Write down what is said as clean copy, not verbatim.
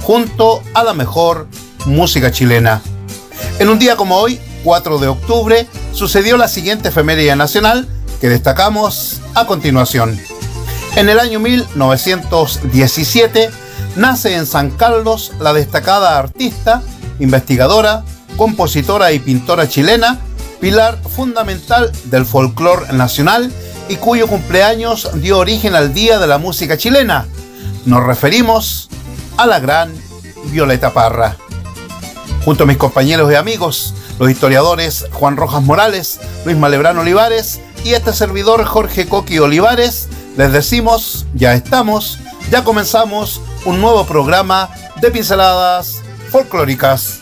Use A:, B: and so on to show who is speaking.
A: junto a la mejor música chilena. En un día como hoy, 4 de octubre, sucedió la siguiente efeméride nacional que destacamos a continuación. En el año 1917 nace en San Carlos la destacada artista, investigadora, compositora y pintora chilena, pilar fundamental del folclore nacional y cuyo cumpleaños dio origen al Día de la Música Chilena. Nos referimos a la gran Violeta Parra. Junto a mis compañeros y amigos, los historiadores Juan Rojas Morales, Luis Malebrán Olivares y este servidor Jorge Coqui Olivares, les decimos, ya estamos, ya comenzamos un nuevo programa de Pinceladas Folclóricas.